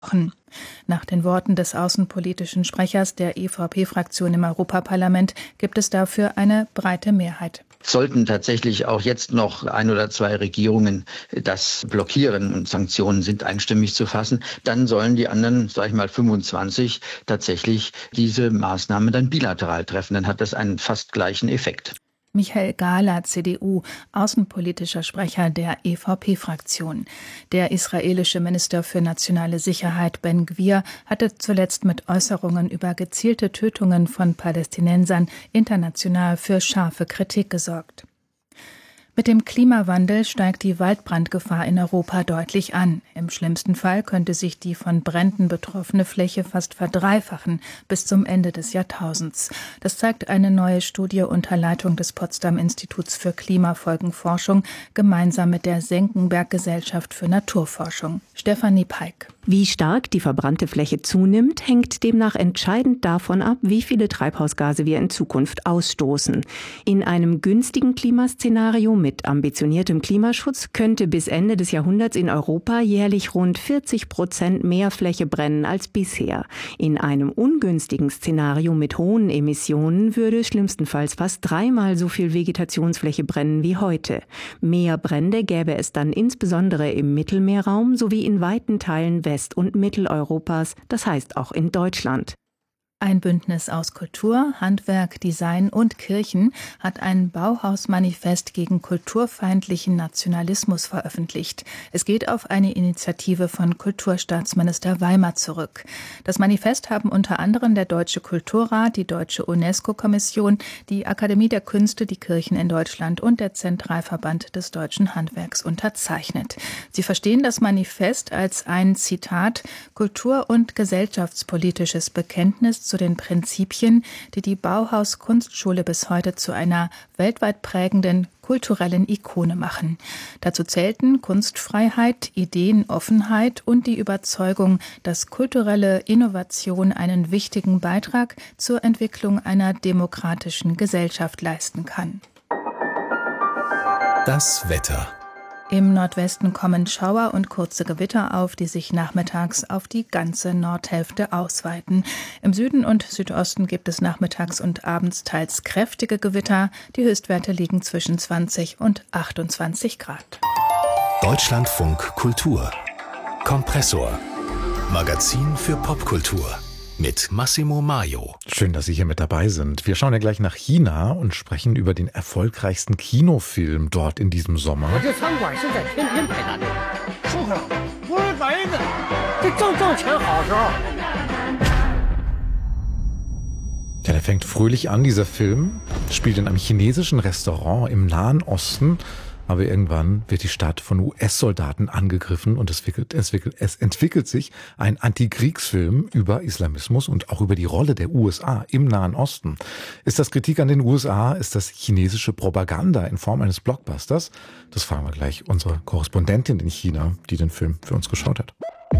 Nach den Worten des außenpolitischen Sprechers der EVP-Fraktion im Europaparlament gibt es dafür eine breite Mehrheit. Sollten tatsächlich auch jetzt noch 1 oder 2 Regierungen das blockieren und Sanktionen sind einstimmig zu fassen, dann sollen die anderen, 25 tatsächlich diese Maßnahme dann bilateral treffen. Dann hat das einen fast gleichen Effekt. Michael Gahler, CDU, außenpolitischer Sprecher der EVP-Fraktion. Der israelische Minister für nationale Sicherheit Ben Gvir hatte zuletzt mit Äußerungen über gezielte Tötungen von Palästinensern international für scharfe Kritik gesorgt. Mit dem Klimawandel steigt die Waldbrandgefahr in Europa deutlich an. Im schlimmsten Fall könnte sich die von Bränden betroffene Fläche fast verdreifachen bis zum Ende des Jahrtausends. Das zeigt eine neue Studie unter Leitung des Potsdam-Instituts für Klimafolgenforschung gemeinsam mit der Senckenberg-Gesellschaft für Naturforschung. Stefanie Peik. Wie stark die verbrannte Fläche zunimmt, hängt demnach entscheidend davon ab, wie viele Treibhausgase wir in Zukunft ausstoßen. In einem günstigen Klimaszenario mit ambitioniertem Klimaschutz könnte bis Ende des Jahrhunderts in Europa jährlich rund 40% mehr Fläche brennen als bisher. In einem ungünstigen Szenario mit hohen Emissionen würde schlimmstenfalls fast 3-mal so viel Vegetationsfläche brennen wie heute. Mehr Brände gäbe es dann insbesondere im Mittelmeerraum sowie in weiten Teilen West- und Mitteleuropas, das heißt auch in Deutschland. Ein Bündnis aus Kultur, Handwerk, Design und Kirchen hat ein Bauhaus-Manifest gegen kulturfeindlichen Nationalismus veröffentlicht. Es geht auf eine Initiative von Kulturstaatsminister Weimar zurück. Das Manifest haben unter anderem der Deutsche Kulturrat, die Deutsche UNESCO-Kommission, die Akademie der Künste, die Kirchen in Deutschland und der Zentralverband des deutschen Handwerks unterzeichnet. Sie verstehen das Manifest als ein, Zitat, kultur- und gesellschaftspolitisches Bekenntnis zu den Prinzipien, die die Bauhaus-Kunstschule bis heute zu einer weltweit prägenden kulturellen Ikone machen. Dazu zählten Kunstfreiheit, Ideenoffenheit und die Überzeugung, dass kulturelle Innovation einen wichtigen Beitrag zur Entwicklung einer demokratischen Gesellschaft leisten kann. Das Wetter. Im Nordwesten kommen Schauer und kurze Gewitter auf, die sich nachmittags auf die ganze Nordhälfte ausweiten. Im Süden und Südosten gibt es nachmittags und abends teils kräftige Gewitter. Die Höchstwerte liegen zwischen 20 und 28 Grad. Deutschlandfunk Kultur. Kompressor. Magazin für Popkultur. Mit Massimo Maio. Schön, dass Sie hier mit dabei sind. Wir schauen ja gleich nach China und sprechen über den erfolgreichsten Kinofilm dort in diesem Sommer. Ja, der fängt fröhlich an, dieser Film. Spielt in einem chinesischen Restaurant im Nahen Osten. Aber irgendwann wird die Stadt von US-Soldaten angegriffen und es entwickelt sich ein Antikriegsfilm über Islamismus und auch über die Rolle der USA im Nahen Osten. Ist das Kritik an den USA? Ist das chinesische Propaganda in Form eines Blockbusters? Das fragen wir gleich unsere Korrespondentin in China, die den Film für uns geschaut hat.